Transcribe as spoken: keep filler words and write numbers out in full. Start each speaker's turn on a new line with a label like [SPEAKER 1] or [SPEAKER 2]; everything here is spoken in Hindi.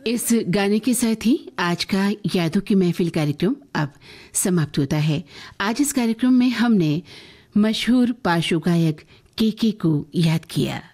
[SPEAKER 1] इस गाने के साथ ही आज का यादों की महफिल कार्यक्रम अब समाप्त होता है। आज इस कार्यक्रम में हमने मशहूर पार्श्व गायक के के को याद किया।